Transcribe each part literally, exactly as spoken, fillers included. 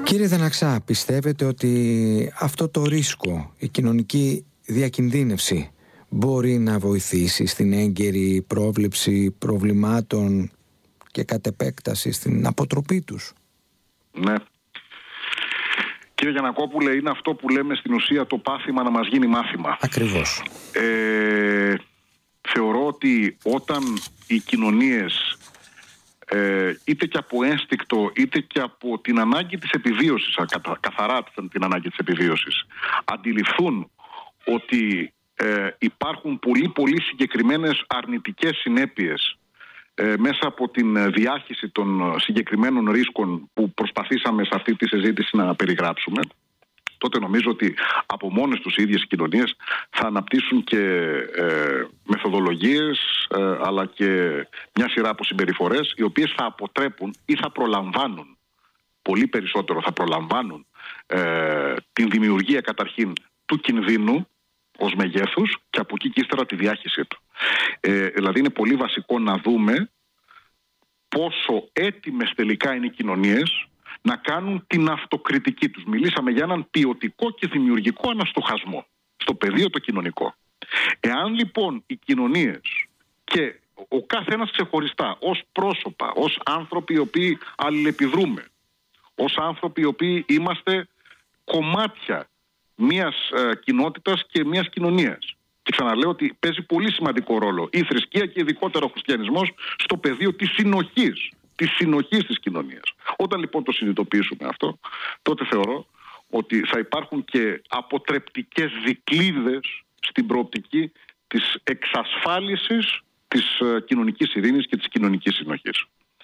Κύριε Δεναξά, πιστεύετε ότι αυτό το ρίσκο, η κοινωνική διακινδύνευση, μπορεί να βοηθήσει στην έγκαιρη πρόβλεψη προβλημάτων και κατ' επέκταση στην αποτροπή τους? Ναι. Κύριε Γιαννακόπουλε, είναι αυτό που λέμε στην ουσία το πάθημα να μας γίνει μάθημα. Ακριβώς. Ε, θεωρώ ότι όταν οι κοινωνίες ε, είτε και από ένστικτο είτε και από την ανάγκη της επιβίωσης, καθα, καθαρά την ανάγκη της επιβίωσης, αντιληφθούν ότι ε, υπάρχουν πολύ πολύ συγκεκριμένες αρνητικές συνέπειες ε, μέσα από την διάχυση των συγκεκριμένων ρίσκων που προσπαθήσαμε σε αυτή τη συζήτηση να περιγράψουμε, τότε νομίζω ότι από μόνες τους οι ίδιες οι κοινωνίες θα αναπτύσσουν και ε, μεθοδολογίες ε, αλλά και μια σειρά από συμπεριφορές οι οποίες θα αποτρέπουν ή θα προλαμβάνουν, πολύ περισσότερο θα προλαμβάνουν ε, την δημιουργία καταρχήν του κινδύνου ως μεγέθους και από εκεί και ύστερα τη διάχυσή του. Ε, δηλαδή είναι πολύ βασικό να δούμε πόσο έτοιμες τελικά είναι οι κοινωνίες να κάνουν την αυτοκριτική τους. Μιλήσαμε για έναν ποιοτικό και δημιουργικό αναστοχασμό στο πεδίο το κοινωνικό. Εάν λοιπόν οι κοινωνίες και ο καθένας ξεχωριστά, ως πρόσωπα, ως άνθρωποι οι οποίοι αλληλεπιδρούμε, ως άνθρωποι οι οποίοι είμαστε κομμάτια μιας ε, κοινότητας και μιας κοινωνίας. Και ξαναλέω ότι παίζει πολύ σημαντικό ρόλο η θρησκεία και ειδικότερα ο χριστιανισμός στο πεδίο της συνοχής, της συνοχής της κοινωνίας. Όταν λοιπόν το συνειδητοποιήσουμε αυτό, τότε θεωρώ ότι θα υπάρχουν και αποτρεπτικές δικλείδες στην προοπτική της εξασφάλισης της ε, κοινωνικής ειρήνης και της κοινωνικής συνοχής.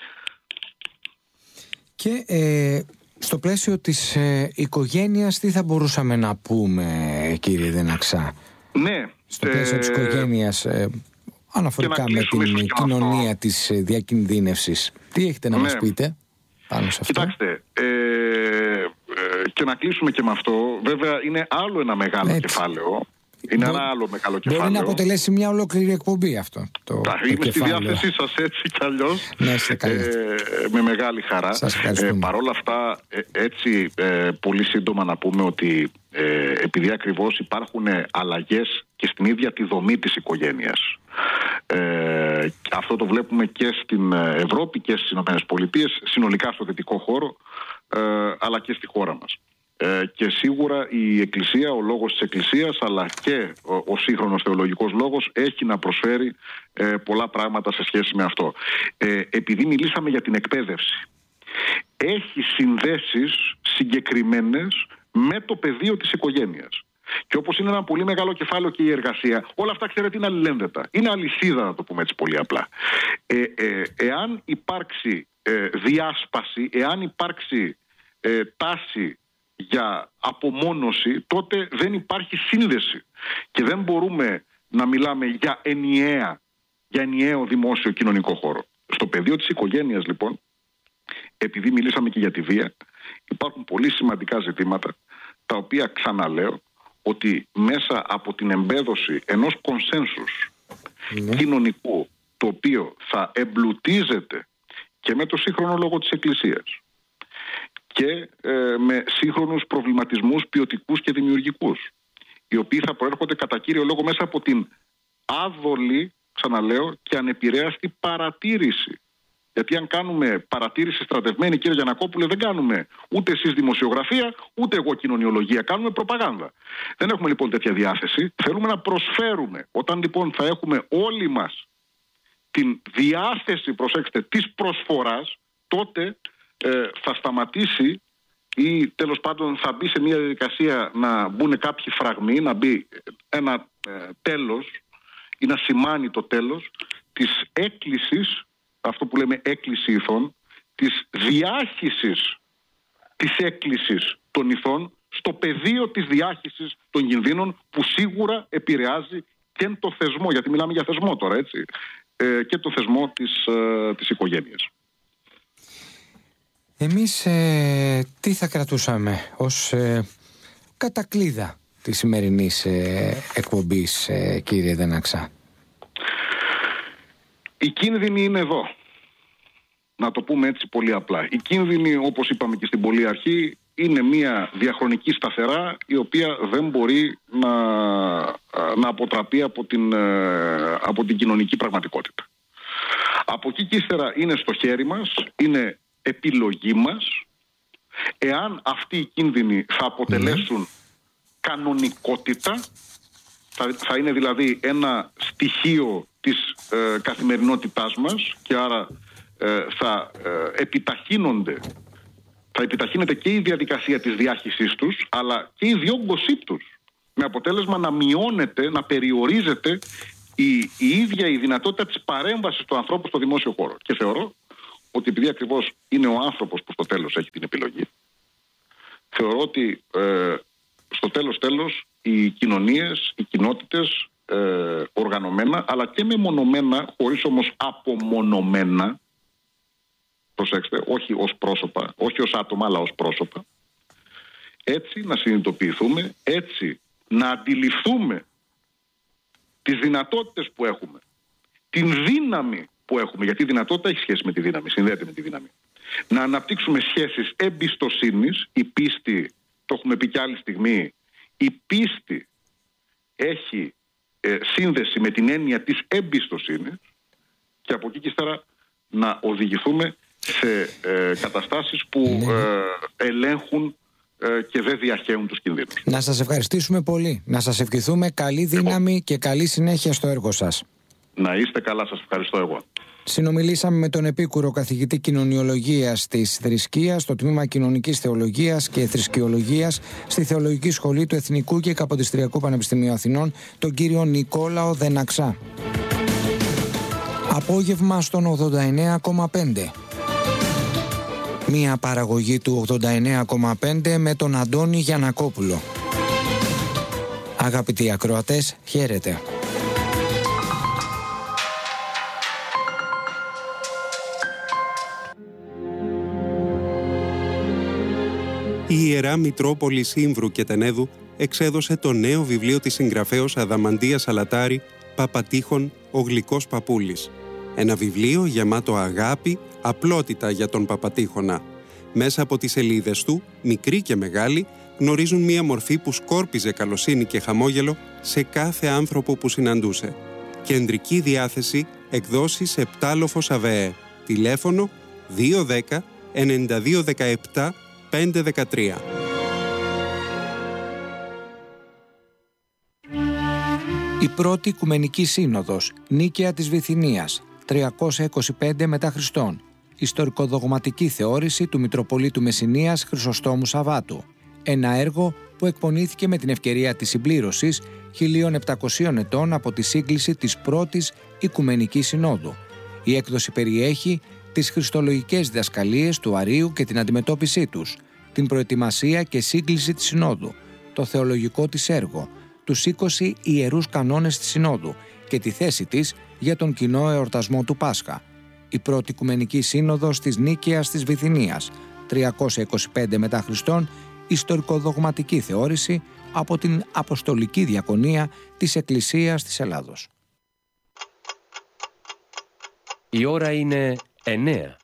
Και ε, στο πλαίσιο της ε, οικογένειας, τι θα μπορούσαμε να πούμε, κύριε Δεναξά? Ναι. Στο πλαίσιο ε, της οικογένειας, ε, αναφορικά με την κοινωνία αυτό της ε, διακινδύνευσης, τι έχετε να ναι. μας πείτε πάνω σε αυτό? Κοιτάξτε, ε, ε, και να κλείσουμε και με αυτό, βέβαια είναι άλλο ένα μεγάλο Έτσι. κεφάλαιο. Είναι Μπο... ένα άλλο μεγάλο κεφάλαιο. Μπορεί να αποτελέσει μια ολόκληρη εκπομπή αυτό το, Τα, το είμαι κεφάλαιο. Στη διάθεσή σας έτσι κι αλλιώς. Ναι, ε, με μεγάλη χαρά. Ε, Παρ' όλα αυτά, ε, έτσι ε, πολύ σύντομα να πούμε ότι ε, επειδή ακριβώς υπάρχουν αλλαγές και στην ίδια τη δομή της οικογένειας. Ε, αυτό το βλέπουμε και στην Ευρώπη και στις Ηνωμένες Πολιτείες, συνολικά στο δυτικό χώρο, ε, αλλά και στη χώρα μας. Και σίγουρα η Εκκλησία, ο λόγος της Εκκλησίας αλλά και ο, ο σύγχρονος θεολογικός λόγος έχει να προσφέρει ε, πολλά πράγματα σε σχέση με αυτό. Ε, επειδή μιλήσαμε για την εκπαίδευση, έχει συνδέσεις συγκεκριμένες με το πεδίο της οικογένειας. Και όπως είναι ένα πολύ μεγάλο κεφάλαιο και η εργασία, όλα αυτά ξέρετε είναι αλληλένδετα. Είναι αλυσίδα, να το πούμε έτσι πολύ απλά. Ε, ε, εάν υπάρξει ε, διάσπαση, εάν υπάρξει ε, τάση για απομόνωση, τότε δεν υπάρχει σύνδεση και δεν μπορούμε να μιλάμε για ενιαία, για ενιαίο δημόσιο κοινωνικό χώρο. Στο πεδίο της οικογένειας λοιπόν, επειδή μιλήσαμε και για τη βία, υπάρχουν πολύ σημαντικά ζητήματα τα οποία ξαναλέω ότι μέσα από την εμπέδωση ενός κονσένσους mm. κοινωνικού, το οποίο θα εμπλουτίζεται και με το σύγχρονο λόγο της Εκκλησίας και ε, με σύγχρονους προβληματισμούς ποιοτικούς και δημιουργικούς, οι οποίοι θα προέρχονται κατά κύριο λόγο μέσα από την άβολη, ξαναλέω, και ανεπηρέαστη παρατήρηση. Γιατί αν κάνουμε παρατήρηση στρατευμένη, κύριε Γιαννακόπουλε, δεν κάνουμε ούτε εσείς δημοσιογραφία, ούτε εγώ κοινωνιολογία, κάνουμε προπαγάνδα. Δεν έχουμε λοιπόν τέτοια διάθεση. Θέλουμε να προσφέρουμε. Όταν λοιπόν θα έχουμε όλοι μας την διάθεση, προσέξτε, της προσφοράς, τότε Ε, θα σταματήσει ή τέλος πάντων θα μπει σε μια διαδικασία να μπουν κάποιοι φραγμοί, να μπει ένα ε, τέλος ή να σημάνει το τέλος της έκκλησης, αυτό που λέμε έκκληση ηθών, της διάχυσης της έκκλησης των ηθών στο πεδίο της διάχυσης των κινδύνων που σίγουρα επηρεάζει και το θεσμό, γιατί μιλάμε για θεσμό τώρα, έτσι, ε, και το θεσμό της, ε, της οικογένειας. Εμείς ε, τι θα κρατούσαμε ως ε, κατακλείδα της σημερινής ε, εκπομπής, ε, κύριε Δεναξά? Οι κίνδυνοι είναι εδώ. Να το πούμε έτσι πολύ απλά. Οι κίνδυνοι, όπως είπαμε και στην πολύ αρχή, είναι μια διαχρονική σταθερά η οποία δεν μπορεί να, να αποτραπεί από την, από την κοινωνική πραγματικότητα. Από εκεί και ύστερα είναι στο χέρι μας, είναι επιλογή μας, εάν αυτοί οι κίνδυνοι θα αποτελέσουν κανονικότητα, θα, θα είναι δηλαδή ένα στοιχείο της ε, καθημερινότητάς μας και άρα ε, θα ε, επιταχύνονται, θα επιταχύνεται και η διαδικασία της διάχυσής τους, αλλά και η διόγκωσή τους, με αποτέλεσμα να μειώνεται, να περιορίζεται η, η ίδια η δυνατότητα της παρέμβασης του ανθρώπου στο δημόσιο χώρο. Και θεωρώ ότι επειδή ακριβώς είναι ο άνθρωπος που στο τέλος έχει την επιλογή, θεωρώ ότι ε, στο τέλος τέλος οι κοινωνίες, οι κοινότητες ε, οργανωμένα, αλλά και μεμονωμένα, χωρίς όμως απομονωμένα, προσέξτε, όχι ως πρόσωπα, όχι ως άτομα, αλλά ως πρόσωπα, έτσι να συνειδητοποιηθούμε, έτσι να αντιληφθούμε τις δυνατότητες που έχουμε, την δύναμη που έχουμε, γιατί η δυνατότητα έχει σχέση με τη δύναμη, συνδέεται με τη δύναμη. Να αναπτύξουμε σχέσεις εμπιστοσύνης, η πίστη, το έχουμε πει και άλλη στιγμή, η πίστη έχει ε, σύνδεση με την έννοια της εμπιστοσύνης και από εκεί και ύστερα να οδηγηθούμε σε ε, καταστάσεις που ε, ελέγχουν ε, και δεν διαχέουν τους κινδύνους. Να σας ευχαριστήσουμε πολύ. Να σας ευχηθούμε καλή δύναμη εγώ. και καλή συνέχεια στο έργο σας. Να είστε καλά, σας ευχαριστώ εγώ. Συνομιλήσαμε με τον επίκουρο καθηγητή κοινωνιολογίας της θρησκείας στο τμήμα κοινωνικής θεολογίας και θρησκεολογίας στη Θεολογική Σχολή του Εθνικού και Καποδιστριακού Πανεπιστημίου Αθηνών, τον κύριο Νικόλαο Δεναξά. Απόγευμα στον ογδόντα εννέα κόμμα πέντε. Μία παραγωγή του ογδόντα εννέα κόμμα πέντε με τον Αντώνη Γιαννακόπουλο. Αγαπητοί ακροατές, χαίρετε. Η Ιερά Μητρόπολη Ήμβρου και Τενέδου εξέδωσε το νέο βιβλίο της συγγραφέως Αδαμαντίας Σαλατάρη, «Παπατήχων, ο γλυκός παππούλης». Ένα βιβλίο γεμάτο αγάπη, απλότητα για τον Παπατήχωνα. Μέσα από τις σελίδες του, μικροί και μεγάλοι, γνωρίζουν μία μορφή που σκόρπιζε καλοσύνη και χαμόγελο σε κάθε άνθρωπο που συναντούσε. Κεντρική διάθεση, εκδόσεις Επτάλοφος ΑΒΕΕ. Τηλέφωνο δύο δέκα ενενήντα δύο δεκαεπτά πεντακόσια δεκατρία. Η πρώτη Οικουμενική Σύνοδος, Νίκαια της Βυθινίας, τριακόσια είκοσι πέντε μετά Χριστόν. Ιστορικοδογματική θεώρηση του Μητροπολίτου Μεσσηνίας Χρυσοστόμου Σαββάτου. Ένα έργο που εκπονήθηκε με την ευκαιρία της συμπλήρωσης χίλια επτακοσίων ετών από τη σύγκληση της πρώτης Οικουμενικής Συνόδου. Η έκδοση περιέχει τις χριστολογικές διδασκαλίες του Αρείου και την αντιμετώπιση τους, την προετοιμασία και σύγκληση της Συνόδου, το θεολογικό της έργο, τους είκοσι ιερούς κανόνες της Συνόδου και τη θέση της για τον κοινό εορτασμό του Πάσχα. Η πρώτη Οικουμενική Σύνοδος της Νίκαιας της Βυθινίας, τριακόσια είκοσι πέντε μετά Χριστόν, ιστορικοδογματική θεώρηση από την Αποστολική Διακονία της Εκκλησίας της Ελλάδος. Η ώρα είναι εννέα.